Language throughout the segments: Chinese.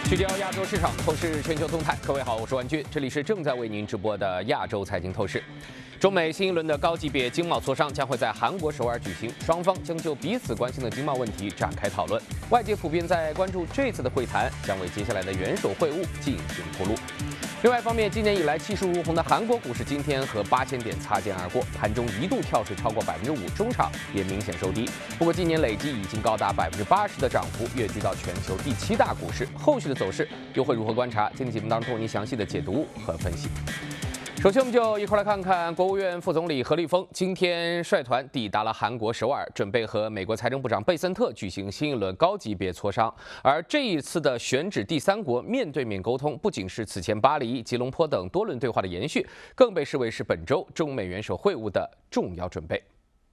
聚焦亚洲市场，透视全球动态。各位好，我是万军，这里是正在为您直播的亚洲财经透视。中美新一轮的高级别经贸磋商将会在韩国首尔举行，双方将就彼此关心的经贸问题展开讨论。外界普遍在关注这次的会谈将为接下来的元首会晤进行铺路。另外一方面，今年以来气势如虹的韩国股市今天和8000点擦肩而过，盘中一度跳水超过5%，中场也明显收低。不过今年累计已经高达80%的涨幅，跃居到全球第7大股市。后续的走势又会如何观察？今天节目当中为您详细的解读和分析。首先，我们就一块来看看国务院副总理何立峰今天率团抵达了韩国首尔，准备和美国财政部长贝森特举行新一轮高级别磋商。而这一次的选址第三国面对面沟通，不仅是此前巴黎、吉隆坡等多轮对话的延续，更被视为是本周中美元首会晤的重要准备。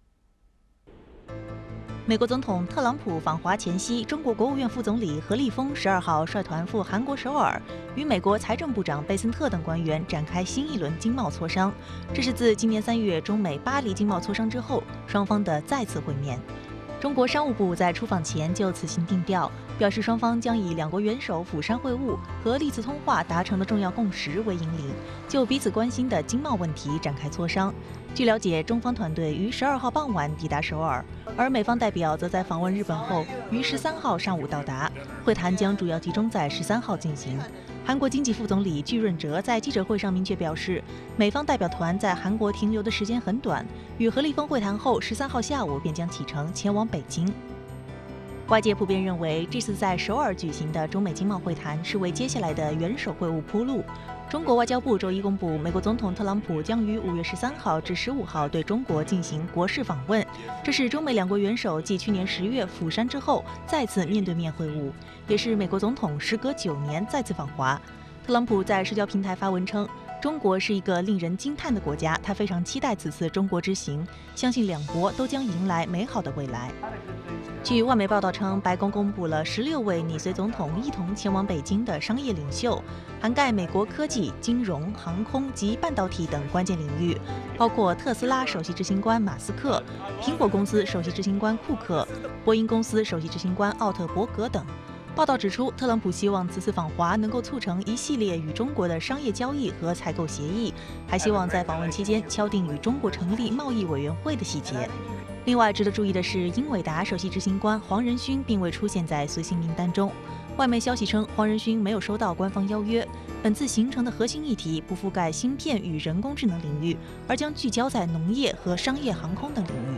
美国总统特朗普访华前夕，中国国务院副总理何立峰12号率团赴韩国首尔，与美国财政部长贝森特等官员展开新一轮经贸磋商。这是自今年3月中美巴黎经贸磋商之后，双方的再次会面。中国商务部在出访前就此行定调，表示双方将以两国元首釜山会晤和历次通话达成的重要共识为引领，就彼此关心的经贸问题展开磋商。据了解，中方团队于12号傍晚抵达首尔，而美方代表则在访问日本后于13号上午到达。会谈将主要集中在13号进行。韩国经济副总理具润哲在记者会上明确表示，美方代表团在韩国停留的时间很短，与何立峰会谈后13号下午便将启程前往北京。外界普遍认为，这次在首尔举行的中美经贸会谈是为接下来的元首会晤铺路。中国外交部周一公布，美国总统特朗普将于5月13号至15号对中国进行国事访问，这是中美两国元首继去年10月釜山之后再次面对面会晤，也是美国总统时隔9年再次访华。特朗普在社交平台发文称，中国是一个令人惊叹的国家，他非常期待此次中国之行，相信两国都将迎来美好的未来。据外媒报道称，白宫公布了16位拟随总统一同前往北京的商业领袖，涵盖美国科技、金融、航空及半导体等关键领域，包括特斯拉首席执行官马斯克、苹果公司首席执行官库克、波音公司首席执行官奥特伯格等。报道指出，特朗普希望此次访华能够促成一系列与中国的商业交易和采购协议，还希望在访问期间敲定与中国成立贸易委员会的细节。另外，值得注意的是，英伟达首席执行官黄仁勋并未出现在随行名单中。外媒消息称，黄仁勋没有收到官方邀约。本次行程的核心议题不覆盖芯片与人工智能领域，而将聚焦在农业和商业航空等领域。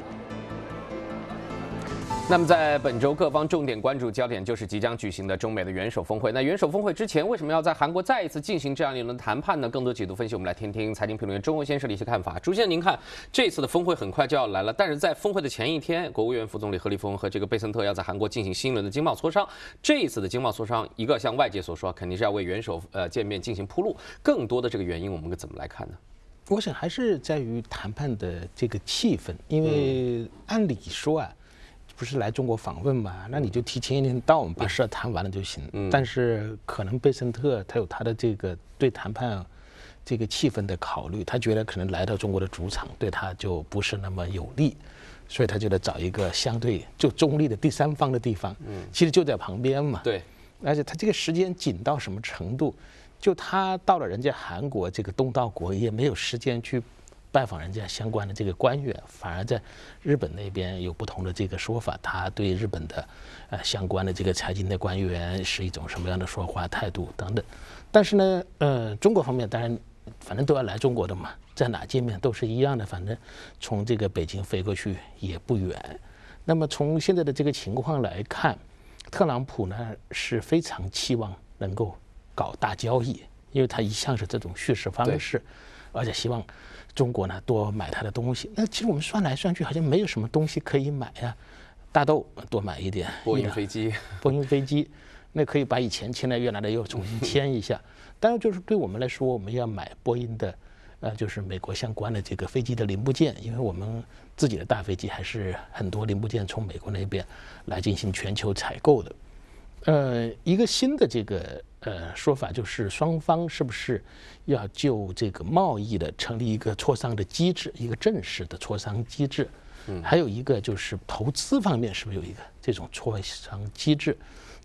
那么在本周各方重点关注焦点就是即将举行的中美的元首峰会。那元首峰会之前为什么要在韩国再一次进行这样一轮谈判呢？更多解读分析，我们来听听财经评论员钟文先生的一些看法。朱先生，您看这次的峰会很快就要来了，但是在峰会的前一天，国务院副总理何立峰和这个贝森特要在韩国进行新一轮的经贸磋商。这一次的经贸磋商，一个像外界所说，肯定是要为元首见面进行铺路。更多的这个原因，我们怎么来看呢？ 我想还是在于谈判的这个气氛，因为按理说啊。不是来中国访问嘛？那你就提前一天到，我们把事谈完了就行。但是可能贝森特他有他的这个对谈判这个气氛的考虑，他觉得可能来到中国的主场对他就不是那么有利，所以他就得找一个相对就中立的第三方的地方。其实就在旁边嘛。 对。 而且他这个时间紧到什么程度？就他到了人家韩国这个东道国，也没有时间去拜访人家相关的这个官员，反而在日本那边有不同的这个说法，他对日本的相关的这个财经的官员是一种什么样的说话态度等等。但是呢，中国方面当然反正都要来中国的嘛，在哪见面都是一样的，反正从这个北京飞过去也不远。那么从现在的这个情况来看，特朗普呢是非常期望能够搞大交易，因为他一向是这种叙事方式，而且希望中国呢多买他的东西。那其实我们算来算去，好像没有什么东西可以买呀。大豆多买一点， 波音飞机， 那可以把以前签的越南的又重新签一下。当然，就是对我们来说，我们要买波音的，就是美国相关的这个飞机的零部件，因为我们自己的大飞机还是很多零部件从美国那边来进行全球采购的。一个新的这个说法就是双方是不是要就这个贸易的成立一个磋商的机制，一个正式的磋商机制。还有一个就是投资方面是不是有一个这种磋商机制？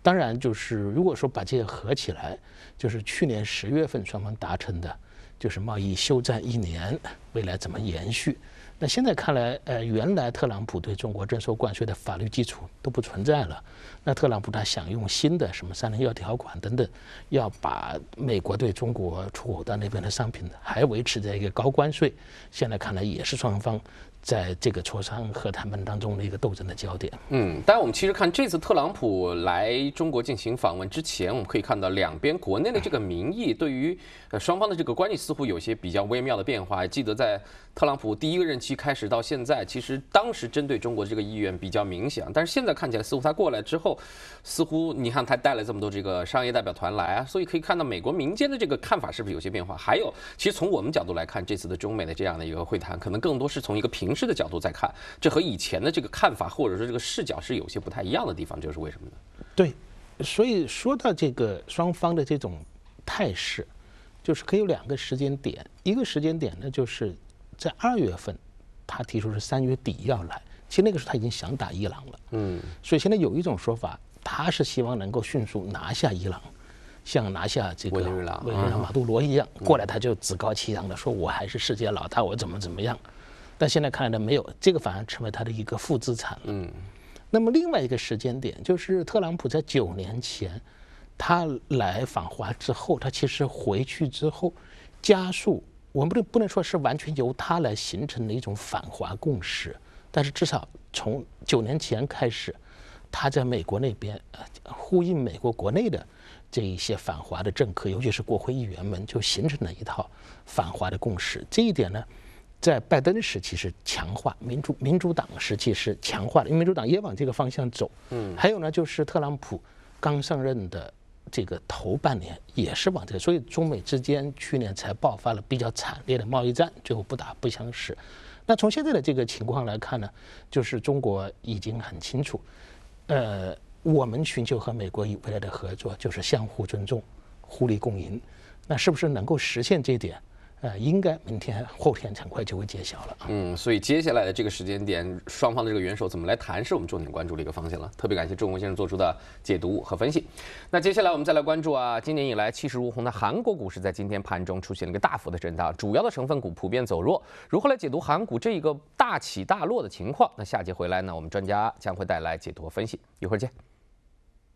当然，就是如果说把这些合起来，就是去年10月份双方达成的，就是贸易休战1年，未来怎么延续？那现在看来，原来特朗普对中国征收关税的法律基础都不存在了。那特朗普他想用新的什么301条款等等，要把美国对中国出口到那边的商品还维持在一个高关税。现在看来也是双方在这个磋商和谈判当中的一个斗争的焦点。 但我们其实看这次特朗普来中国进行访问之前，我们可以看到两边国内的这个民意对于双方的这个关系似乎有些比较微妙的变化。记得在特朗普第1个任期开始到现在，其实当时针对中国这个意愿比较明显，但是现在看起来似乎他过来之后，似乎你看他带了这么多这个商业代表团来啊，所以可以看到美国民间的这个看法是不是有些变化？还有，其实从我们角度来看，这次的中美的这样的一个会谈，可能更多是从一个平视的角度在看，这和以前的这个看法或者说这个视角是有些不太一样的地方，这是为什么呢？ 对，所以说到这个双方的这种态势，就是可以有2个时间点，一个时间点呢，就是在2月份，他提出是3月底要来，其实那个时候他已经想打伊朗了，所以现在有一种说法，他是希望能够迅速拿下伊朗，像拿下这个委内瑞拉马杜罗一样，过来他就趾高气扬的说，我还是世界老大，我怎么样。但现在看来呢，没有，这个反而成为他的一个负资产了。那么另外一个时间点就是特朗普在9年前，他来访华之后，他其实回去之后加速，我们不能说是完全由他来形成的一种反华共识，但是至少从9年前开始，他在美国那边呼应美国国内的这一些反华的政客，尤其是国会议员们，就形成了一套反华的共识。这一点呢，在拜登时期是强化，民主党时期是强化的，因为民主党也往这个方向走。还有呢，就是特朗普刚上任的这个头半年也是往这个，所以中美之间去年才爆发了比较惨烈的贸易战，最后不打不相识。那从现在的这个情况来看呢，就是中国已经很清楚，我们寻求和美国未来的合作就是相互尊重、互利共赢。那是不是能够实现这一点？应该明天后天很快就会揭晓了。 所以接下来的这个时间点，双方的这个元首怎么来谈，是我们重点关注的一个方向了。特别感谢仲文先生做出的解读和分析。那接下来我们再来关注今年以来气势如虹的韩国股市，在今天盘中出现了一个大幅的震荡，主要的成分股普遍走弱。如何来解读韩股这一个大起大落的情况？那下节回来呢，我们专家将会带来解读和分析。一会儿见。